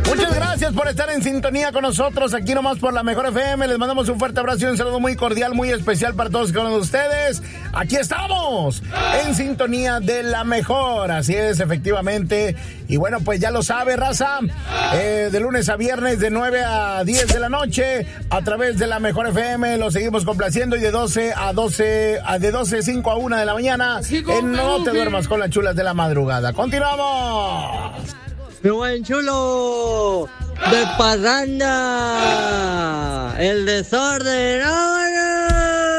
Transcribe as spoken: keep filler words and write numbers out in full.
Muchas gracias por estar en sintonía con nosotros aquí nomás por la Mejor F M. Les mandamos un fuerte abrazo y un saludo muy cordial, muy especial para todos y cada uno de ustedes. Aquí estamos en sintonía de la Mejor. Así es, efectivamente. Y bueno, pues ya lo sabe, raza. Eh, de lunes a viernes de nueve a diez de la noche a través de la Mejor F M. Lo seguimos complaciendo y de doce a doce, de doce cinco a una de la mañana en No Te Duermas con las Chulas de la Madrugada. ¡Continuamos! ¡Mi buen chulo! ¡De parranda! ¡El desorden! ¡Ay!